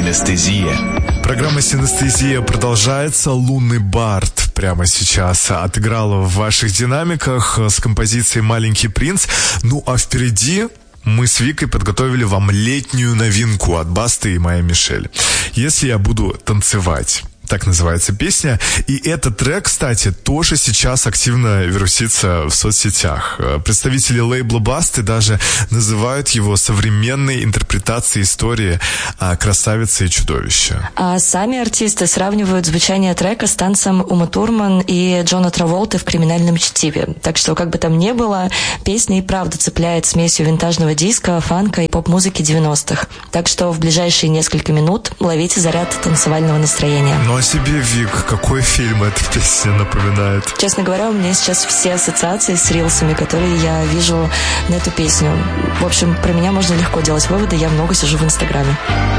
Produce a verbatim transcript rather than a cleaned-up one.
Синестезия. Программа «Синестезия» продолжается. «Лунный бард» прямо сейчас отыграла в ваших динамиках с композицией «Маленький принц». Ну а впереди мы с Викой подготовили вам летнюю новинку от Басты и Майи Мишель. «Если я буду танцевать». Так называется песня. И этот трек, кстати, тоже сейчас активно вирусится в соцсетях. Представители лейбла Басты даже называют его современной интерпретацией истории «Красавица и чудовище». А сами артисты сравнивают звучание трека с танцем Умы Турман и Джона Траволты в «Криминальном чтиве». Так что, как бы там ни было, песня и правда цепляет смесью винтажного диска, фанка и поп-музыки девяностых. Так что в ближайшие несколько минут ловите заряд танцевального настроения. Ну, о себе, Вик, какой фильм эта песня напоминает? Честно говоря, у меня сейчас все ассоциации с рилсами, которые я вижу на эту песню. В общем, про меня можно легко делать выводы, я много сижу в Инстаграме.